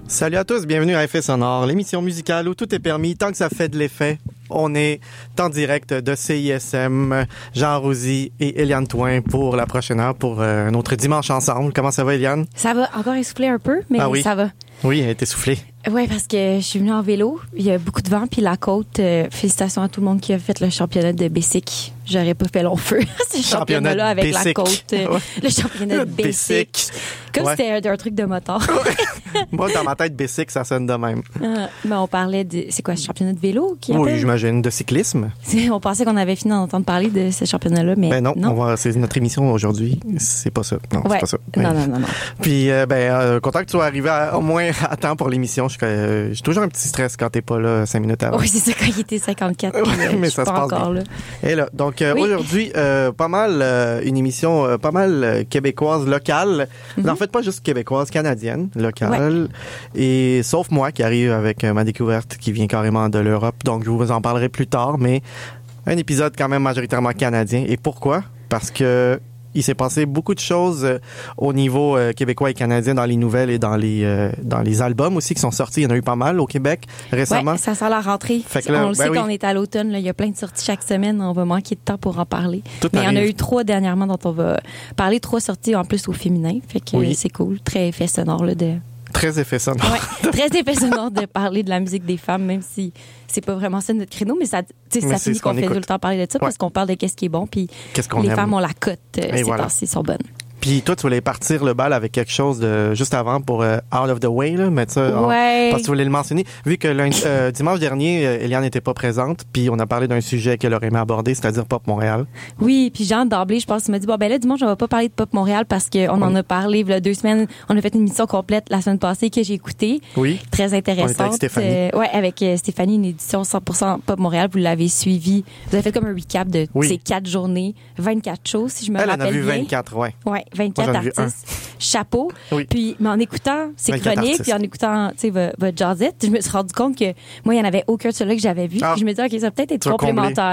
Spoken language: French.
Salut à tous, bienvenue à Effet Sonore, l'émission musicale où tout est permis tant que ça fait de l'effet. On est en direct de CISM, Jean Rouzy et Eliane Twain pour la prochaine heure, pour un autre dimanche ensemble. Comment ça va, Eliane? Ça va encore essouffler un peu, mais oui. ça va. Oui, elle est essoufflée. Oui, parce que je suis venue en vélo. Il y a beaucoup de vent, puis la côte. Félicitations à tout le monde qui a fait le championnat de Bessic. J'aurais pas fait long feu. Ce championnat-là avec la côte. Ouais. Le championnat de Bessic. Comme si c'était un truc de moteur. Moi, dans ma tête, Bessic, ça sonne de même. Mais on parlait de... C'est quoi, ce championnat de vélo? Oui, j'imagine. De cyclisme. On pensait qu'on avait fini d'entendre parler de ce championnat-là, mais non. C'est notre émission aujourd'hui. C'est pas ça. Non, c'est pas ça. Non. Puis, content que tu sois arrivé au moins à temps pour l'émission. J'ai toujours un petit stress quand t'es pas là 5 minutes avant. Oui, c'est ça, quand il était 54. Mais je suis ça se pas passe encore bien. là. Et là, donc aujourd'hui, pas mal une émission pas mal québécoise, locale. Mm-hmm. En fait, pas juste québécoise, canadienne, locale. Ouais. Et sauf moi qui arrive avec ma découverte qui vient carrément de l'Europe. Donc, je vous en parlerai plus tard, mais un épisode quand même majoritairement canadien. Et pourquoi? Parce que il s'est passé beaucoup de choses au niveau québécois et canadien dans les nouvelles et dans les albums aussi qui sont sortis. Il y en a eu pas mal au Québec récemment. Ouais, ça sent la rentrée. On le sait qu'on est à l'automne. Là, il y a plein de sorties chaque semaine. On va manquer de temps pour en parler. Mais il y en a eu 3 dernièrement dont on va parler. 3 sorties en plus au féminin. Fait que c'est cool. Très effet sonore là, de... Très effet sonore. Ouais, très effet sonore de parler de la musique des femmes, même si c'est pas vraiment ça notre créneau, mais ça finit qu'on fait tout le temps parler de ça parce qu'on parle de qu'est-ce qui est bon, puis les femmes ont la cote ces temps-ci sont bonnes. Puis toi, tu voulais partir le bal avec quelque chose de juste avant pour Out of the Way, là, mettre ça parce que tu voulais le mentionner. Vu que dimanche dernier, Eliane n'était pas présente, puis on a parlé d'un sujet qu'elle aurait aimé aborder, c'est-à-dire Pop Montréal. Oui, puis Jean d'emblée, je pense, il m'a dit là dimanche, on va pas parler de Pop Montréal parce qu'on en a parlé il y a 2 semaines. On a fait une émission complète la semaine passée que j'ai écoutée. Oui. Très intéressante. On était avec Stéphanie. Avec Stéphanie, une édition 100% Pop Montréal. Vous l'avez suivi. Vous avez fait comme un recap de ces 4 journées, 24 shows, si je me rappelle bien. Elle en a vu 24, ouais. Ouais, 24 artistes. Chapeau. Oui. Puis, mais en écoutant ces chroniques, puis en écoutant, tu sais, votre jazzette, je me suis rendu compte que moi, il n'y en avait aucun de ceux-là que j'avais vu. Puis je me dis, OK, ça va peut-être être complémentaire.